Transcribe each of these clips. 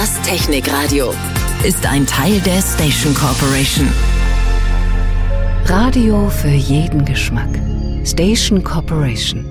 Das Technikradio ist ein Teil der Station Corporation. Radio für jeden Geschmack. Station Corporation.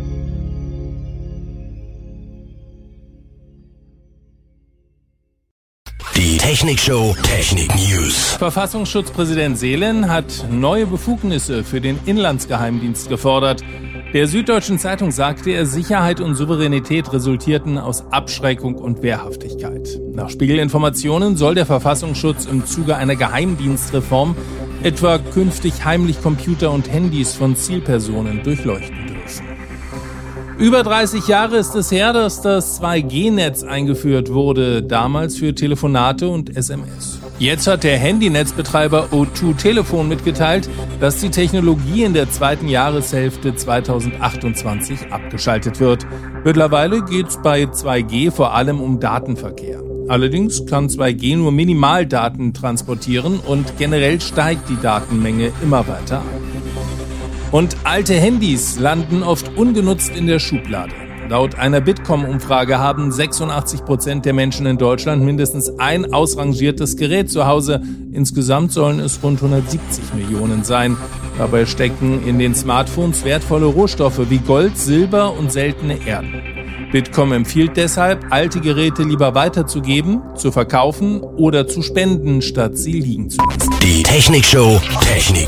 Die Technikshow Technik News. Verfassungsschutzpräsident Seelen hat neue Befugnisse für den Inlandsgeheimdienst gefordert. Der Süddeutschen Zeitung sagte er, Sicherheit und Souveränität resultierten aus Abschreckung und Wehrhaftigkeit. Nach Spiegelinformationen soll der Verfassungsschutz im Zuge einer Geheimdienstreform etwa künftig heimlich Computer und Handys von Zielpersonen durchleuchten dürfen. Über 30 Jahre ist es her, dass das 2G-Netz eingeführt wurde, damals für Telefonate und SMS. Jetzt hat der Handynetzbetreiber O2 Telefon mitgeteilt, dass die Technologie in der zweiten Jahreshälfte 2028 abgeschaltet wird. Mittlerweile geht es bei 2G vor allem um Datenverkehr. Allerdings kann 2G nur Minimaldaten transportieren und generell steigt die Datenmenge immer weiter an. Und alte Handys landen oft ungenutzt in der Schublade. Laut einer Bitkom-Umfrage haben 86% der Menschen in Deutschland mindestens ein ausrangiertes Gerät zu Hause. Insgesamt sollen es rund 170 Millionen sein. Dabei stecken in den Smartphones wertvolle Rohstoffe wie Gold, Silber und seltene Erden. Bitkom empfiehlt deshalb, alte Geräte lieber weiterzugeben, zu verkaufen oder zu spenden, statt sie liegen zu lassen. Die Technikshow Technik